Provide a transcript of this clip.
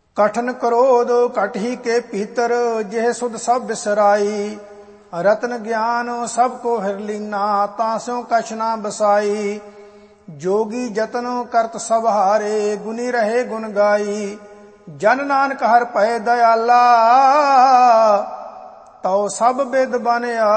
कठन क्रोध कट ही के भीतर, जेह सुध सब बिसराई। रत्न ज्ञान सबको हिरलीना, तास्यों कछ ना बसाई। जोगी जतन करत सब हारे, गुनी रहे गुण गाई। जन नानक हर पै दयाला, तौ सब बिद बन